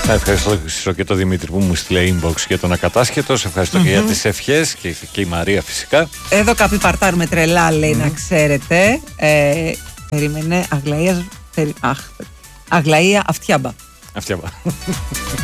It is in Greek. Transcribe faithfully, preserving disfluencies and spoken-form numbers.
Ευχαριστώ και τον Δημήτρη που μου στείλε inbox για τον ακατάσχετο. Σε ευχαριστώ mm-hmm. και για τις ευχές και, και η Μαρία φυσικά. Εδώ κάποιοι παρτάρουμε τρελά, λέει, mm-hmm. να ξέρετε. Ε, περίμενε, Αγλαία, περι, αχ, Αγλαία Αυτιάμπα. Αυτιάμπα.